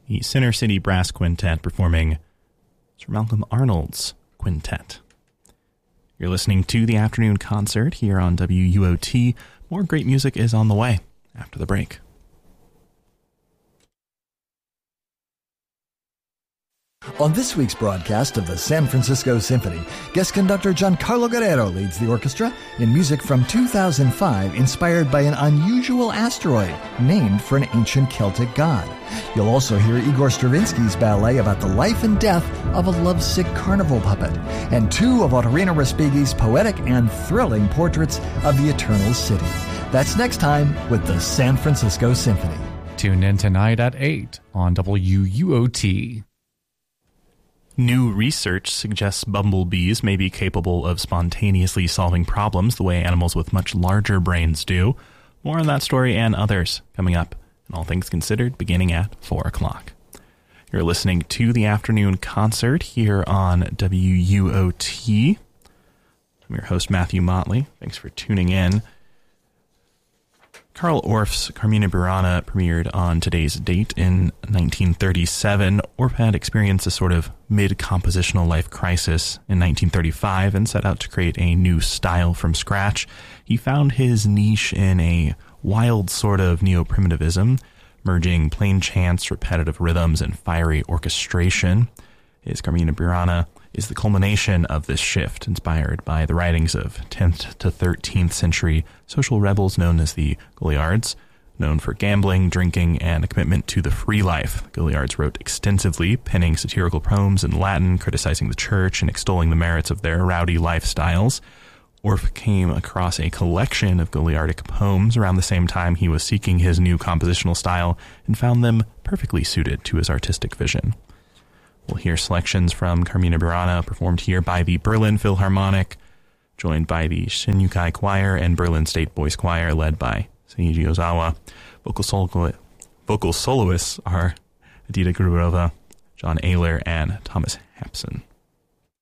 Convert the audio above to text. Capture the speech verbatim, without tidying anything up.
the Center City Brass Quintet performing Sir Malcolm Arnold's Quintet. You're listening to the afternoon concert here on W U O T. More great music is on the way after the break. On this week's broadcast of the San Francisco Symphony, guest conductor Giancarlo Guerrero leads the orchestra in music from two thousand five inspired by an unusual asteroid named for an ancient Celtic god. You'll also hear Igor Stravinsky's ballet about the life and death of a lovesick carnival puppet, and two of Otorino Respighi's poetic and thrilling portraits of the Eternal City. That's next time with the San Francisco Symphony. Tune in tonight at eight on W U O T. New research suggests bumblebees may be capable of spontaneously solving problems the way animals with much larger brains do. More on that story and others coming up in All Things Considered, beginning at four o'clock. You're listening to the afternoon concert here on W U O T. I'm your host, Matthew Motley. Thanks for tuning in. Carl Orff's Carmina Burana premiered on today's date in nineteen thirty-seven. Orff had experienced a sort of mid-compositional life crisis in nineteen thirty-five and set out to create a new style from scratch. He found his niche in a wild sort of neo-primitivism, merging plain chants, repetitive rhythms, and fiery orchestration. His Carmina Burana is the culmination of this shift, inspired by the writings of tenth to thirteenth century social rebels known as the Goliards. Known for gambling, drinking, and a commitment to the free life, the Goliards wrote extensively, penning satirical poems in Latin, criticizing the church and extolling the merits of their rowdy lifestyles. Orff came across a collection of Goliardic poems around the same time he was seeking his new compositional style and found them perfectly suited to his artistic vision. We'll hear selections from Carmina Burana performed here by the Berlin Philharmonic, joined by the Shinyukai Choir and Berlin State Boys Choir, led by Seiji Ozawa. Vocal, solo- vocal soloists are Edita Gruberova, John Ayler, and Thomas Hampson.